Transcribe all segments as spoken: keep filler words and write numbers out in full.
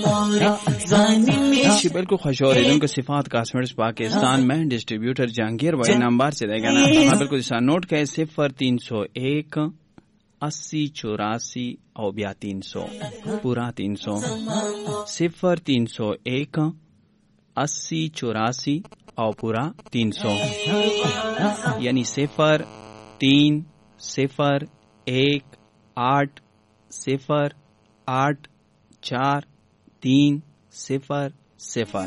जी बिल्कुल खुश हो रही उनको सिफात कॉस्मेटिक्स पाकिस्तान में डिस्ट्रीब्यूटर जहांगीर भाई नंबर से देगा ना हाँ बिल्कुल इस नोट का सिफर तीन सौ एक अस्सी चौरासी और ब्या तीन सौ पूरा तीन सौ सिफर तीन सौ एक अस्सी चौरासी और पूरा तीन सौ यानी सिफर तीन सिफर एक आठ सिफर आठ चार तीन सिफर सिफर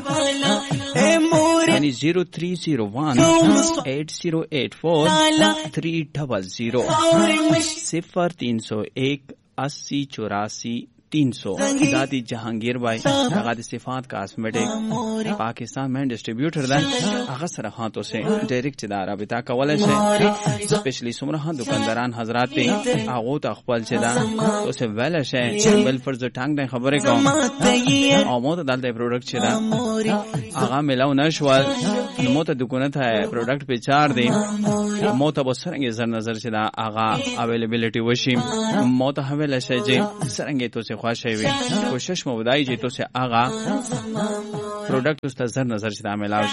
यानी zero three zero one eight zero eight four three double zero सिफर तीन सौ एक अस्सी चौरासी तीन सौ दादी जहांगीर भाई आगाद सिफात कॉस्मेटिक पाकिस्तान में डिस्ट्रीब्यूटर दा अगसर हाथों से डायरेक्ट दार अबिता कवल से स्पेशली सुमरा दुकानदारान हजरात पे आगोत अखबाल से दा तो से वेल है वेलफेयर जो टांग दे खबरें को आमोद डालते प्रोडक्ट से दा आगा मिलाओ नशवाल मोत दुकानत है प्रोडक्ट पे चार दे मोत बसरंगे जर नजर से दा आगा अवेलेबिलिटी वशी मोत हवेल से जे सरंगे तो से ख्वाहिश है कोशिश मोदाई जी तो से आगा प्रोडक्ट उस नजर नजर से मिलाओ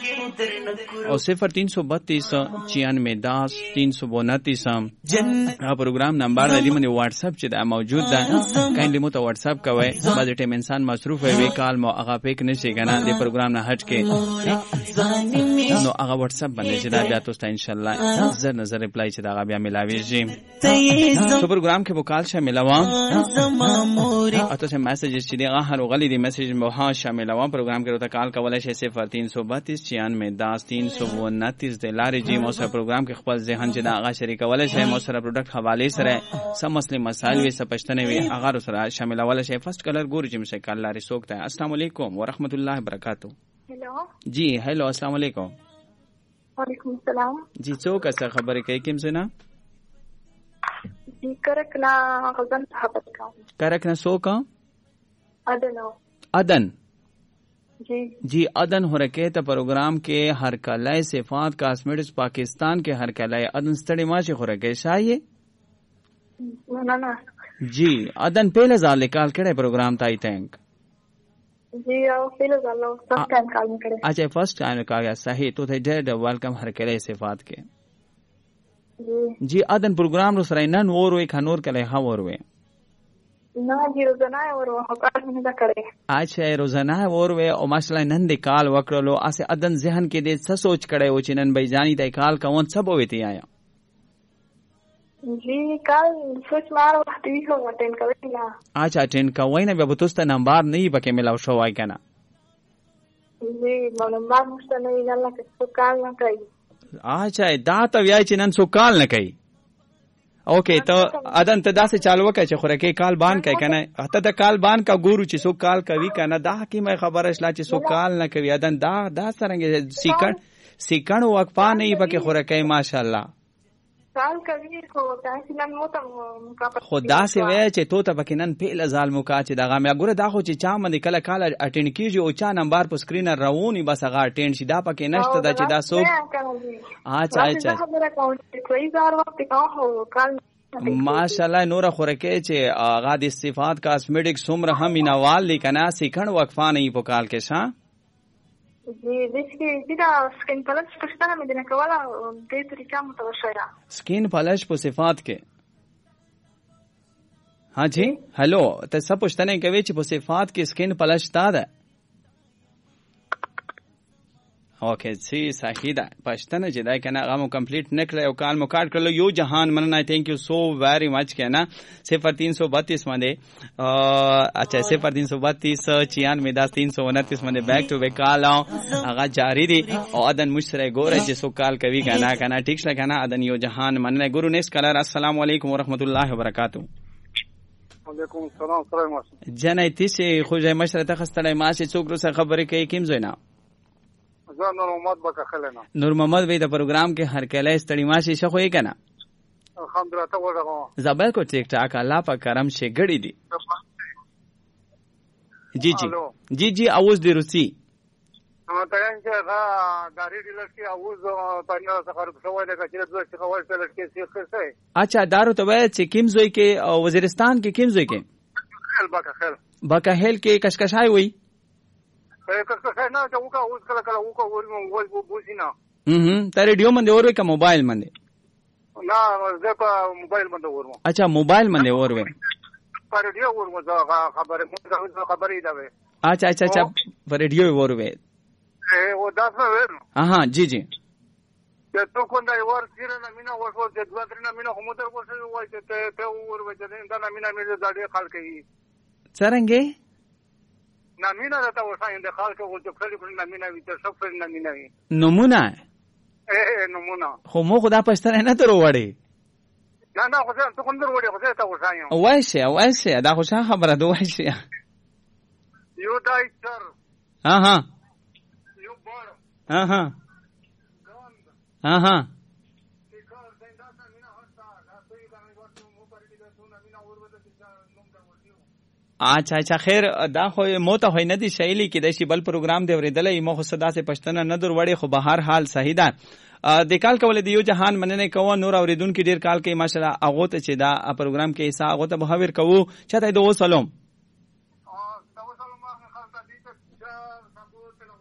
से और सिफर तीन सौ बत्तीस छियानवे दस तीन सौ उनतीस प्रोग्राम नंबर यदि मैंने व्हाट्सएप चिदा मौजूद है काइंडली मो तो व्हाट्सएप का वे बाद टाइम इंसान मसरूफ है वे कॉल मो आगा पे कने से गाना दे प्रोग्राम ना हट के नो आगा व्हाट्सएप बने चिदा बया तो इंशाल्लाह नजर नजर रिप्लाई चिदा आगा बया मिलावे जी तो प्रोग्राम के वकाल से मिलावा अतो से मैसेज चिदे हर गली दी मैसेज में हां शामिल हुआ प्रोग्राम के रोता काल का वाला से सिफर तीन सौ बत्तीस छियानवे दस तीन सौ उनतीस दे लारे जी मौसर प्रोग्राम के खपल जहन चिदा आगा शरीक वाला से मौसर प्रोडक्ट हवाले से सब मसले मसाइल वे सब पछतने वे आगा रसरा शामिल वाला से फर्स्ट कलर गुरु जिम से कल लारे सोकता है। अस्सलाम वालेकुम व रहमतुल्लाहि व बरकातहू। हेलो जी हेलो अस्सलाम वालेकुम। वालेकुम सलाम जी चो का खबर के किम सुना जी करकना गजन साहबत का करकना सो का अदन अदन जी जी अदन हो रखे तो प्रोग्राम के हर कलाए सिफात कॉस्मेटिक्स पाकिस्तान के हर कलाए अदन स्टडी माशे हो रखे शाये ना ना जी अदन पहले जाल निकाल के प्रोग्राम ताई थैंक जी आओ पहले जाल फर्स्ट टाइम कॉल में करे अच्छा फर्स्ट टाइम निकाल गया सही तो थे डेड वेलकम हर कलाए सिफात के जी जी अदन प्रोग्राम रो सराय नन और वे खनूर कले हा और वे ना जी रोजाना है और हकार में जा करे अच्छा रोजाना है और वे ओ माशाल्लाह नन दे काल वकरलो आसे अदन जहन के दे स सोच करे ओ चिनन भाई जानी तय काल का वन सब होती आया जी काल सोच मार वक्त भी हो अटेंड करे ना अच्छा अटेंड का वही ना बबतुस्ता नंबर नहीं बके मिलाओ शो आई kana जी नंबर मुझसे नहीं जानला के तो काल ना कई अच्छा दात व्याय चिनन सो काल न कई ओके तो अदन तदा से चालू का छोरे के काल बान का कना हता द काल बान का गुरु ची सो काल कवि कना दा की मैं खबर असला ची सो काल न कवि अदन दा दा सरंगे सिकण सिकण वकफा नहीं बके खोरे के माशाल्लाह काल कवि हो तासिलन मोतम का खुदा से वे चे तो तबकिनन पेल जाल मुका ची दागा मैं गुरे दा हो ची चा मन कल काल अटेंड की जो चा नंबर पर स्क्रीनर रवूनी बस अगा अटेंड सी दा पके नष्ट दा ची दा सो अच्छा अच्छा माशाल्लाह नूरा खुरके चे आगा दी सिफात कॉस्मेटिक सुमर हम इनवाल लिकना सिखण वकफा नहीं पुकाल के सा जी देखिए जिदा स्किन पलश पुछता में देने का वाला दे तरीका मुतवशया स्किन पलश पु सिफात के हाँ जी हेलो तो सब पुछतने के विच पु सिफात की स्किन पलश ताद ओके सी साहिदा पछतने जिदा कहना गामो कंप्लीट निकले और काल मुकाट कर लो यो जहान मन आई thank you so very much कहना सिफर तीन सौ बत्तीस मदे अच्छा सिफर तीन सौ बत्तीस छियानवे दस तीन सौ उनतीस मदे बैक टू बैक काल आओ आगा जारी दी और अदन मुशरे गोरे जिसो काल कवि कहना कहना ठीक से कहना अदन यो जहान मन गुरु नेक्स्ट कलर अस्सलाम वालेकुम व रहमतुल्लाहि व बरकातहू। वालेकुम सलाम सलाम जने तिसे खुजे मशरे तखस्तले मासे चोकरो से खबर के किम जोइना नूर मोहम्मद बका खलेना नूर मोहम्मद वे द प्रोग्राम के हर केले स्टडी माशी शखो है कना अल्हम्दुलिल्लाह तो वो जबल को ठीक ठाक अल्लाह पाक करम से गड़ी दी जी जी जी जी आवाज दे रुसी हां तयन के गाड़ी डीलर की आवाज पानी से खरब सवाल का चिर दो सवाल से लड़के से से अच्छा दारू तो वे से किम जोई के वजीरिस्तान के किम जोई के खेल बका खेल بکهل کې کشکشای وي کشکشای نه چې وکا اوس کله کله وکا ورمو بوسینا هم ته ریډیو باندې اوروي که موبایل باندې نه زه په موبایل باندې ورمو اچھا موبایل باندې اوروي په ریډیو ورمو دا خبره مو خبرې دا وي اچھا اچھا اچھا په ریډیو اوروي اه و داس نه ور اها جی جی ته تو کوم دا ور سیر نه مینا ورو ته دوه درې نه مینا کوم تر ورسې وای ته ته ور وځي دا نه مینا مې دا ډېر خلک یې څنګه نه مینا دا وساین د خلک او چې خلک نه مینا وي ته سفر نه مینا وي نمونه اه نمونه خو مو خدا پښتنه نه تر وړي نه نه خو ته کوم در وړي خو ته وساین وایشه وایشه دا خو څه خبره ده وایشه یو دای سر اها یو بار اها اها اچھا اچھا خیر دا خو مو ته هی نه دي شایلی کې د شی بل پروګرام دی ورېدلې مو خو صدا سے پښتنه نه در وړي خو به هر حال صحیح ده د کال کول دی یو جهان مننه کوو نور اوریدون کې ډیر کال کې ماشاءالله اغه ته چې دا پروګرام کې حصہ اغه ته بهور کوو چاته دو سلام